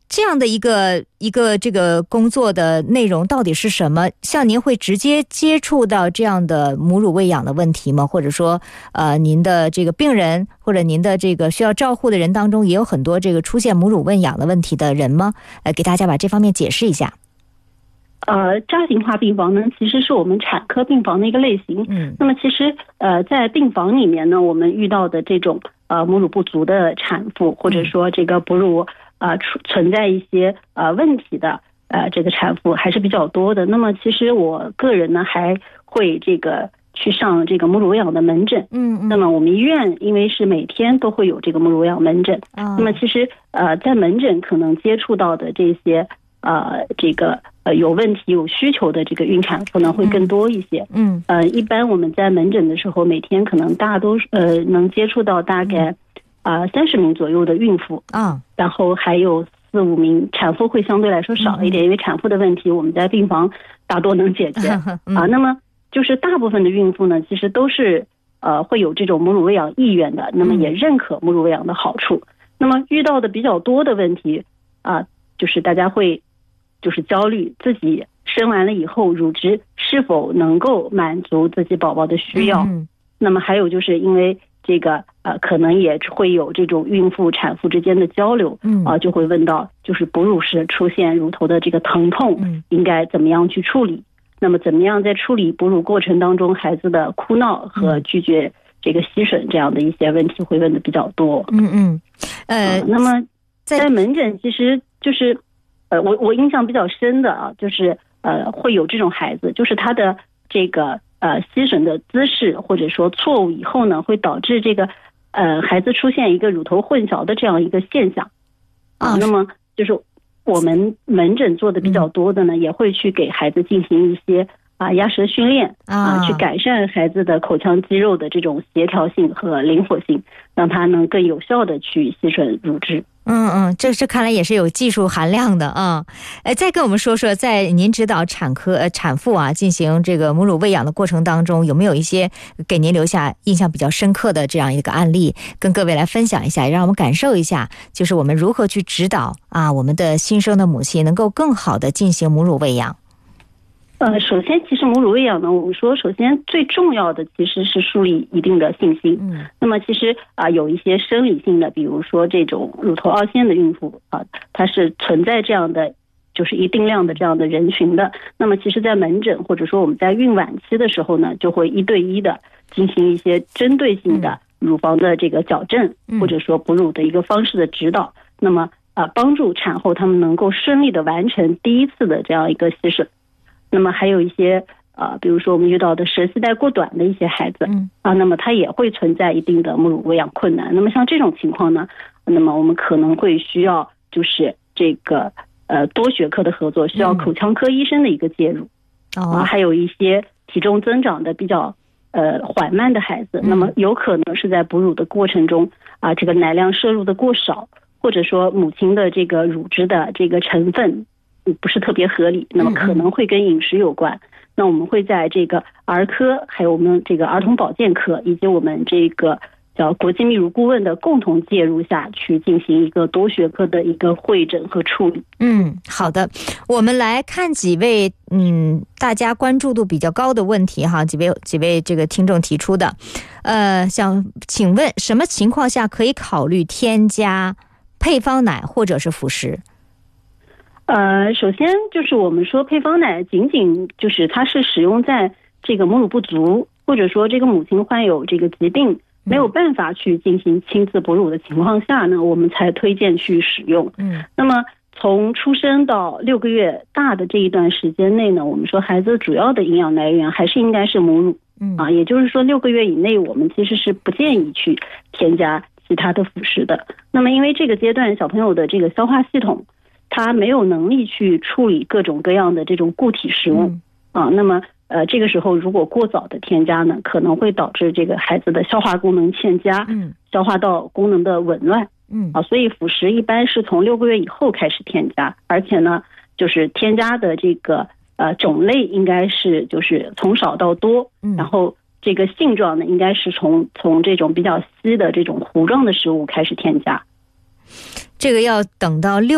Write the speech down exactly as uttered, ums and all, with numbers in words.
这样的一个一个这个工作的内容到底是什么？像您会直接接触到这样的母乳喂养的问题吗？或者说呃您的这个病人或者您的这个需要照护的人当中也有很多这个出现母乳喂养的问题的人吗？呃给大家把这方面解释一下。 呃，家庭化病房呢，其实是我们产科病房的一个类型。 嗯， 那么其实呃，在病房里面呢，我们遇到的这种呃母乳不足的产妇，或者说这个哺乳呃存在一些呃问题的呃这个产妇还是比较多的。那么其实我个人呢，还会这个去上这个母乳喂养的门诊。 嗯嗯。 那么我们医院因为是每天都会有这个母乳喂养门诊， 哦、 那么其实呃在门诊可能接触到的这些呃这个。呃，有问题、有需求的这个孕产妇呢，会更多一些。 嗯， 呃，一般我们在门诊的时候，每天可能大多呃能接触到大概啊三十名左右的孕妇啊， 然后还有四五名产妇会相对来说少一点，因为产妇的问题我们在病房大多能解决啊。那么就是大部分的孕妇呢，其实都是呃会有这种母乳喂养意愿的，那么也认可母乳喂养的好处。那么遇到的比较多的问题啊，就是大家会。就是焦虑自己生完了以后乳汁是否能够满足自己宝宝的需要。嗯、那么还有就是因为这个呃可能也会有这种孕妇产妇之间的交流，嗯啊、呃、就会问到就是哺乳时出现乳头的这个疼痛，嗯，应该怎么样去处理？那么怎么样在处理哺乳过程当中孩子的哭闹和拒绝这个吸吮这样的一些问题会问的比较多。 嗯嗯，呃， 呃那么在门诊其实就是。呃，我我印象比较深的啊，就是呃会有这种孩子，就是他的这个呃吸吮的姿势或者说错误以后呢，会导致这个呃孩子出现一个乳头混淆的这样一个现象啊。那么就是我们门诊做的比较多的呢，嗯、也会去给孩子进行一些啊压舌训练啊，去改善孩子的口腔肌肉的这种协调性和灵活性，让他能更有效的去吸吮乳汁。 嗯嗯，这这看来也是有技术含量的啊。呃，再跟我们说说，在您指导产科呃产妇啊进行这个母乳喂养的过程当中，有没有一些给您留下印象比较深刻的这样一个案例，跟各位来分享一下，让我们感受一下，就是我们如何去指导啊我们的新生的母亲能够更好的进行母乳喂养。 呃，首先，其实母乳喂养呢，我们说，首先最重要的其实是树立一定的信心。嗯，那么其实啊、呃，有一些生理性的，比如说这种乳头凹陷的孕妇啊，它是存在这样的，就是一定量的这样的人群的。那么其实，在门诊或者说我们在孕晚期的时候呢，就会一对一的进行一些针对性的乳房的这个矫正，嗯、或者说哺乳的一个方式的指导。那么啊、呃，帮助产后他们能够顺利的完成第一次的这样一个吸吮。那么还有一些呃，比如说我们遇到的舌系带过短的一些孩子，嗯啊，那么他也会存在一定的母乳喂养困难。那么像这种情况呢，那么我们可能会需要就是这个呃多学科的合作，需要口腔科医生的一个介入。哦、嗯啊，还有一些体重增长的比较呃缓慢的孩子，那么有可能是在哺乳的过程中啊，这个奶量摄入的过少，或者说母亲的这个乳汁的这个成分。不是特别合理，那么可能会跟饮食有关。嗯嗯那我们会在这个儿科，还有我们这个儿童保健科，以及我们这个叫国际泌乳顾问的共同介入下去进行一个多学科的一个会诊和处理。 嗯，好的，我们来看几位嗯大家关注度比较高的问题哈，几位几位这个听众提出的，呃，想请问什么情况下可以考虑添加配方奶或者是辅食？ 呃，首先就是我们说配方奶仅仅就是它是使用在这个母乳不足，或者说这个母亲患有这个疾病没有办法去进行亲自哺乳的情况下呢，我们才推荐去使用。嗯，那么从出生到六个月大的这一段时间内呢，我们说孩子主要的营养来源还是应该是母乳。嗯啊，也就是说六个月以内我们其实是不建议去添加其他的辅食的。那么因为这个阶段小朋友的这个消化系统他没有能力去处理各种各样的这种固体食物、嗯、啊，那么呃这个时候如果过早的添加呢，可能会导致这个孩子的消化功能欠佳，嗯，消化道功能的紊乱，嗯啊，所以辅食一般是从六个月以后开始添加，而且呢，就是添加的这个呃种类应该是就是从少到多，嗯，然后这个性状呢，应该是从从这种比较稀的这种糊状的食物开始添加。 这个要等到六